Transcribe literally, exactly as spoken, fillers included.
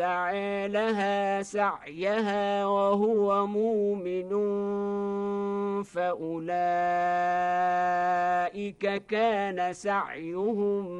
سعى لها سعيها وهو مؤمن فأولئك كان سعيهم